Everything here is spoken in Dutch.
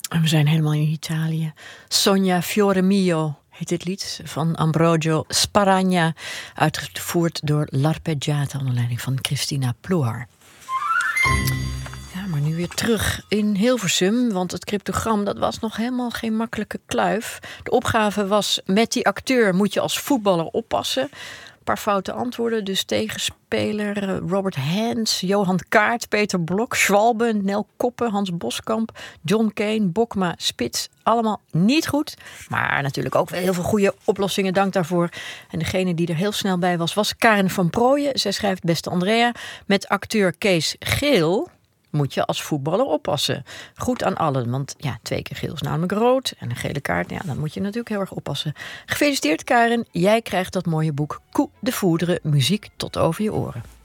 En we zijn helemaal in Italië. Sogna Fiore Mio heet dit lied van Ambrogio Sparagna, uitgevoerd door L'Arpeggiata onder leiding van Cristina Ploer. Ja, maar nu weer terug in Hilversum, want het cryptogram dat was nog helemaal geen makkelijke kluif. De opgave was: met die acteur moet je als voetballer oppassen. Een paar foute antwoorden, dus tegenspeler Robert Hans, Johan Kaart, Peter Blok, Schwalbe, Nel Koppen, Hans Boskamp, John Kane, Bokma, Spits. Allemaal niet goed, maar natuurlijk ook wel heel veel goede oplossingen. Dank daarvoor. En degene die er heel snel bij was Karen van Prooijen. Zij schrijft: beste Andrea, met acteur Kees Geel moet je als voetballer oppassen. Goed aan allen, want ja, 2 keer geel is namelijk rood. En een gele kaart, ja, dan moet je natuurlijk heel erg oppassen. Gefeliciteerd Karen, jij krijgt dat mooie boek Coup de Foudre, muziek tot over je oren.